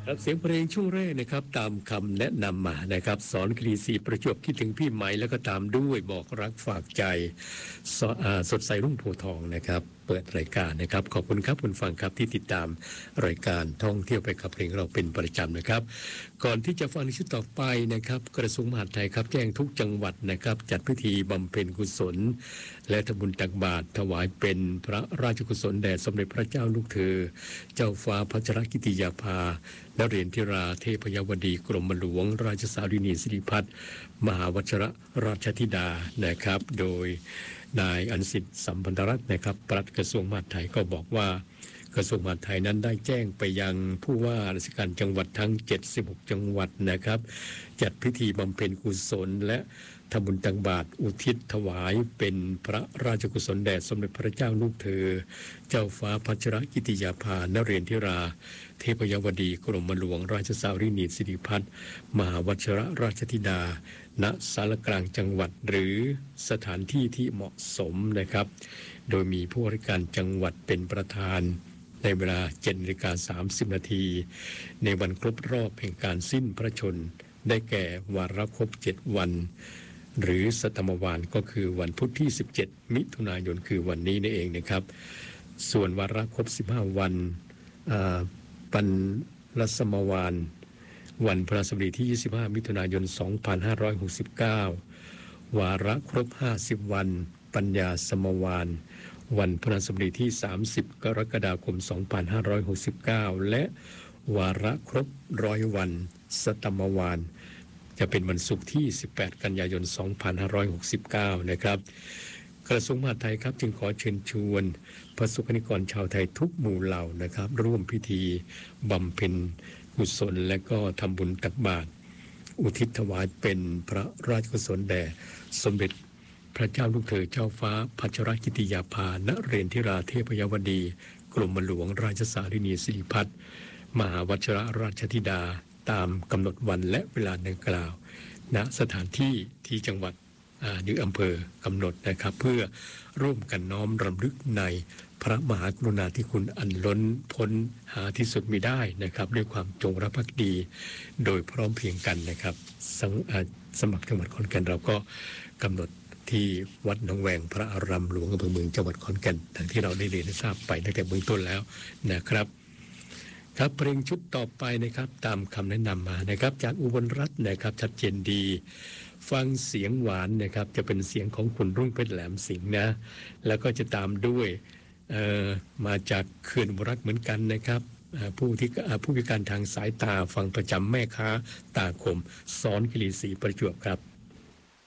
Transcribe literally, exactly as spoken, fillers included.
ครับเสียงเพลงช่วงแรกนะครับตามคำแนะนำมานะครับสอนคลีสีประจวบคิดถึงพี่ไหมแล้วก็ตามด้วยบอกรักฝากใจสอ่าสดใสรุ่งโพธิ์ทองนะครับเปิดรายการนะครับขอบคุณครับคุณฟังครับที่ติดตามรายการท่องเที่ยวไปกับเพลงเราเป็นประจำนะครับก่อนที่จะฟังในชุดต่อไปนะครับกระทรวงมหาดไทยครับแจ้งทุกจังหวัดนะครับจัดพิธีบำเพ็ญกุศลและทำบุญตักบาตรถวายเป็นพระราชกุศลแด่สมเด็จพระเจ้าลูกเธอเจ้าฟ้าพัชรกิติยาภานเรศธิราเทพยวดีกรมหลวงราชสารินีสิริพัฒน์มหาวชิรราชธิดานะครับโดยนายอันสิทธิ์สัมพันธรัตน์นะครับปลัดกระทรวงมหาดไทยก็บอกว่ากระทรวงมหาดไทยนั้นได้แจ้งไปยังผู้ว่าราชการจังหวัดทั้งเจ็ดสิบหกจังหวัดนะครับจัดพิธีบำเพ็ญกุศลและทำบุญตักบาตรอุทิศถวายเป็นพระราชกุศลแด่สมเด็จพระเจ้าลูกเธอเจ้าฟ้าพัชรกิติยาภานเรศธิราเทพยวดีกรมหลวงราชสารินีสิริพัฒน์มหาวชิรราชธิดาณศาลกลางจังหวัดหรือสถานที่ที่เหมาะสมนะครับโดยมีผู้ว่าราชการจังหวัดเป็นประธานในเวลา เจ็ดนาฬิกาสามสิบนาทีในวันครบรอบแห่งการสิ้นพระชนม์ได้แก่วาระครบเจ็ดวันหรือสัตมวาลก็คือวันพุธที่สิบเจ็ดมิถุนายนคือวันนี้นี่เองนะครับส่วนวาระครบสิบห้าวันปันรสมวาลวันพฤหัสบดีที่ยี่สิบห้ามิถุนายนสองพันห้าร้อยหกสิบเก้าวาระครบห้าสิบวันปัญญาสมวาลวันพฤหัสบดีที่สามสิบกรกฎาคมสองพันห้าร้อยหกสิบเก้าและวาระครบร้อยวันสตมวาลจะเป็นวันศุกร์ที่สิบแปดกันยายนสองพันห้าร้อยหกสิบเก้านะครับกระทรวงมหาดไทยครับจึงขอเชิญชวนพระสงฆ์นิกรชาวไทยทุกหมู่เหล่านะครับร่วมพิธีบำเพ็ญกุศลและก็ทำบุญตักบาตรอุทิศถวายเป็นพระราชกุศลแด่สมเด็จพระเจ้าลูกเธอเจ้าฟ้าพัชรกิติยาภานเรศธิราเทพยวดีกรมหลวงราชสารินีสิริพัฒน์มหาวชิรราชธิดาตามกำหนดวันและเวลาดังกล่าวณสถานที่ที่จังหวัดหรืออำเภอกำหนดนะครับเพื่อร่วมกันน้อมรำลึกในพระมหากรุณาธิคุณอันล้นพ้นหาที่สุดมิได้นะครับด้วยความจงรักภักดีโดยพร้อมเพรียงกันนะครับสมัครจังหวัดขอนแก่นเราก็กำหนดที่วัดหนองแวงพระอารามหลวงอำเภอเมืองจังหวัดขอนแก่นดังที่เราได้เรียนให้ทราบไปตั้งแต่เบื้องต้นแล้วนะครับครับเพลงชุดต่อไปนะครับตามคำแนะนำมานะครับจากอุบลรัตน์นะครับชัดเจนดีฟังเสียงหวานนะครับจะเป็นเสียงของคุณรุ่งเพชรแหลมสิงห์นะแล้วก็จะตามด้วยมาจากเขื่อนอุบลรัตน์เหมือนกันนะครับผู้ที่ผู้พิการทางสายตาฟังประจำแม่ค้าตาคมสอนคลีศรีประจวบครับ